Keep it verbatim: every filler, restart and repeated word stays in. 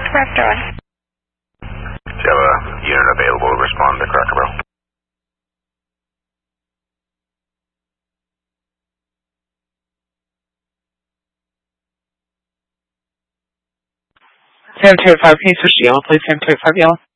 Raptor one. Do you have a unit available to respond to Cracker Barrel? San Antonio five, can you switch to yellow, please? San Antonio five, yellow.